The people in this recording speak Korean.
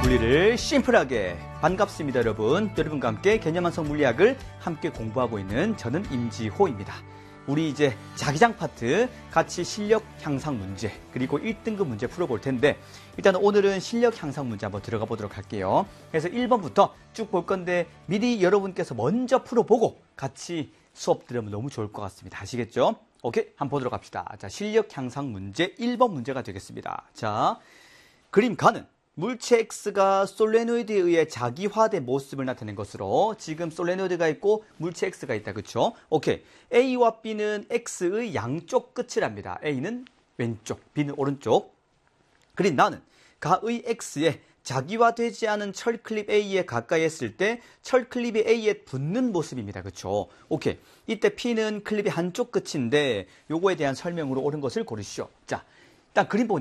물리를 심플하게. 반갑습니다, 여러분. 여러분과 함께 개념 완성 물리학을 함께 공부하고 있는 저는 임지호입니다. 우리 이제 자기장 파트 같이 실력 향상 문제 그리고 1등급 문제 풀어볼 텐데, 일단 오늘은 실력 향상 문제 한번 들어가 보도록 할게요. 그래서 1번부터 쭉 볼 건데 미리 여러분께서 먼저 풀어보고 같이 수업 들으면 너무 좋을 것 같습니다. 아시겠죠? 오케이, 한번 보도록 합시다. 자, 실력 향상 문제 1번 문제가 되겠습니다. 자, 그림 가는 물체 X가 솔레노이드에 의해 자기화된 모습을 나타낸 것으로, 지금 솔레노이드가 있고 물체 X가 있다. 그쵸? 오케이. A와 B는 X의 양쪽 끝이랍니다. A는 왼쪽, B는 오른쪽. 그린 나는 가의 X에 자기화되지 않은 철클립 A에 가까이 했을 때 철클립이 A에 붙는 모습입니다. 그쵸? 오케이. 이때 P는 클립의 한쪽 끝인데 요거에 대한 설명으로 옳은 것을 고르시오. 자, 일단 그림 보니까